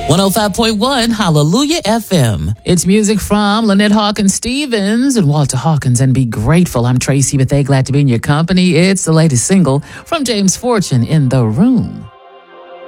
105.1 Hallelujah FM. It's music from Lynette Hawkins Stevens and Walter Hawkins and Be Grateful. I'm Tracy Bethea, glad to be in your company. It's the latest single from James Fortune, In the Room.